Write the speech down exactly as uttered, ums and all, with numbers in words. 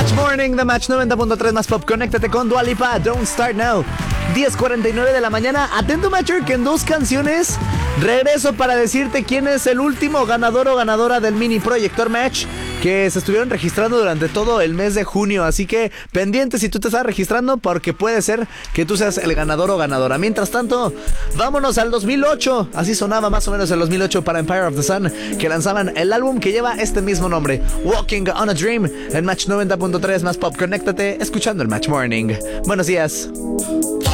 Match Morning, The Match noventa punto tres más pop. Conéctate con Dua Lipa, Don't Start Now. diez cuarenta y nueve de la mañana. Atento, Matcher, que en dos canciones regreso para decirte quién es el último ganador o ganadora del mini proyector Match que se estuvieron registrando durante todo el mes de junio. Así que pendiente si tú te estás registrando, porque puede ser que tú seas el ganador o ganadora. Mientras tanto, vámonos al dos mil ocho. Así sonaba más o menos el dos mil ocho para Empire of the Sun, que lanzaban el álbum que lleva este mismo nombre, Walking on a Dream. En Match noventa punto tres más pop. Conéctate escuchando el Match Morning. Buenos días.